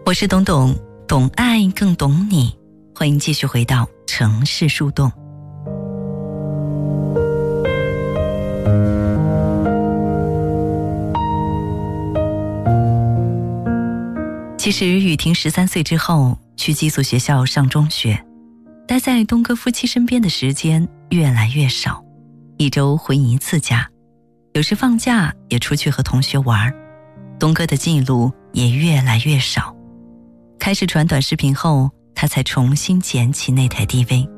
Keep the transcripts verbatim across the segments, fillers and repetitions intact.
我是董董，懂爱更懂你，欢迎继续回到城市树洞。其实雨婷十三岁之后去寄宿学校上中学，待在东哥夫妻身边的时间越来越少，一周回一次家，有时放假也出去和同学玩，东哥的记录也越来越少。开始传短视频后，他才重新捡起那台 D V。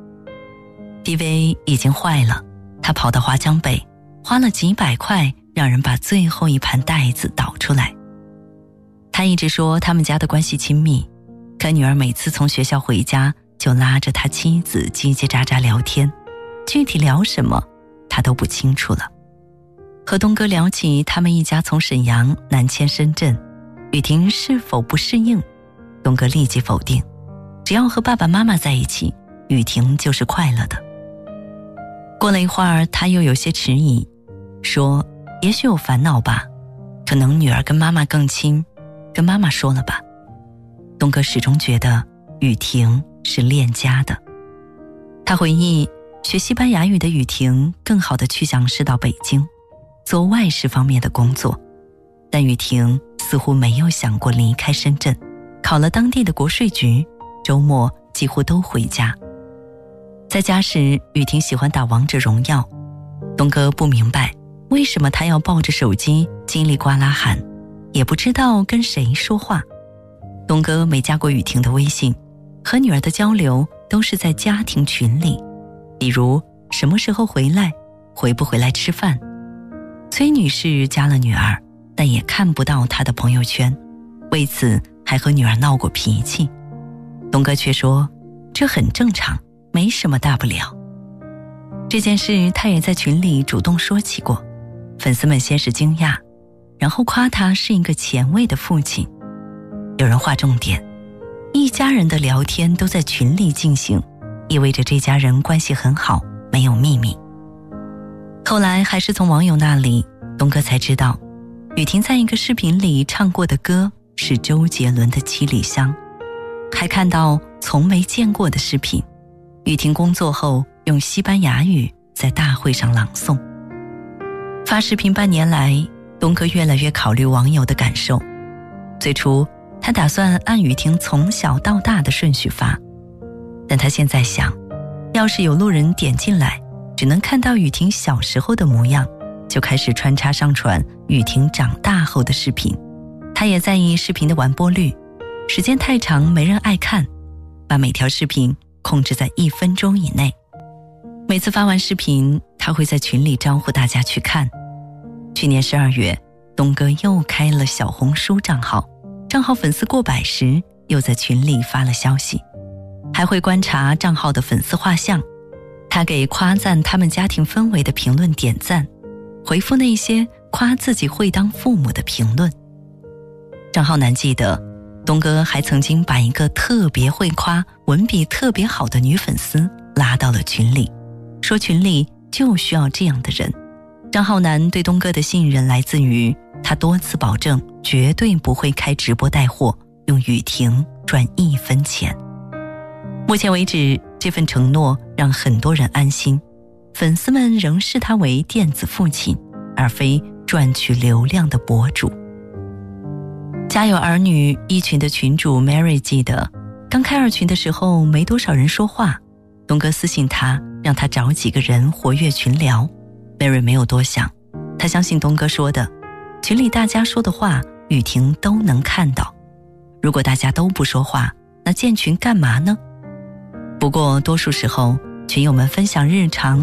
D V 已经坏了，他跑到华强北，花了几百块让人把最后一盘带子导出来。他一直说他们家的关系亲密，可女儿每次从学校回家就拉着他妻子叽叽喳喳聊天，具体聊什么他都不清楚了。和东哥聊起他们一家从沈阳南迁深圳，雨婷是否不适应，东哥立即否定，只要和爸爸妈妈在一起，雨婷就是快乐的。过了一会儿，他又有些迟疑，说也许有烦恼吧，可能女儿跟妈妈更亲，跟妈妈说了吧。东哥始终觉得雨婷是恋家的。他回忆，学西班牙语的雨婷更好地去想是到北京做外事方面的工作，但雨婷似乎没有想过离开深圳，考了当地的国税局，周末几乎都回家。在家时，雨婷喜欢打王者荣耀，东哥不明白为什么她要抱着手机叽里呱啦喊，也不知道跟谁说话。东哥没加过雨婷的微信，和女儿的交流都是在家庭群里，比如什么时候回来，回不回来吃饭。崔女士加了女儿，但也看不到她的朋友圈，为此还和女儿闹过脾气。东哥却说这很正常，没什么大不了。这件事他也在群里主动说起过，粉丝们先是惊讶，然后夸他是一个前卫的父亲。有人划重点，一家人的聊天都在群里进行，意味着这家人关系很好，没有秘密。后来还是从网友那里，东哥才知道雨婷在一个视频里唱过的歌是周杰伦的《七里香》，还看到从没见过的视频，雨婷工作后用西班牙语在大会上朗诵。发视频半年来，东哥越来越考虑网友的感受。最初他打算按雨婷从小到大的顺序发，但他现在想，要是有路人点进来只能看到雨婷小时候的模样，就开始穿插上传雨婷长大后的视频。他也在意视频的完播率，时间太长没人爱看，把每条视频控制在一分钟以内。每次发完视频，他会在群里招呼大家去看。去年十二月，东哥又开了小红书账号，账号粉丝过百时，又在群里发了消息，还会观察账号的粉丝画像。他给夸赞他们家庭氛围的评论点赞，回复那些夸自己会当父母的评论。账号难记得，东哥还曾经把一个特别会夸、文笔特别好的女粉丝拉到了群里，说群里就需要这样的人。账号男对东哥的信任来自于他多次保证绝对不会开直播带货，用雨婷赚一分钱。目前为止，这份承诺让很多人安心，粉丝们仍视他为电子父亲，而非赚取流量的博主。家有儿女一群的群主 Mary 记得，刚开二群的时候没多少人说话，东哥私信他，让他找几个人活跃群聊。 Mary 没有多想，他相信东哥说的，群里大家说的话雨婷都能看到，如果大家都不说话，那建群干嘛呢？不过多数时候群友们分享日常